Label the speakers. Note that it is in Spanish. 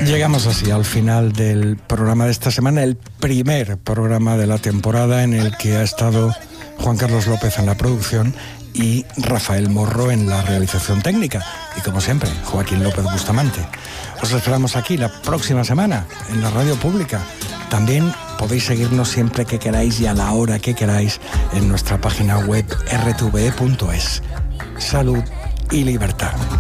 Speaker 1: Llegamos así al final del programa de esta semana, el primer programa de la temporada en el que ha estado Juan Carlos López en la producción y Rafael Morro en la realización técnica. Y como siempre, Joaquín López Bustamante. Os esperamos aquí la próxima semana en la radio pública. También podéis seguirnos siempre que queráis y a la hora que queráis en nuestra página web rtve.es. Salud y libertad.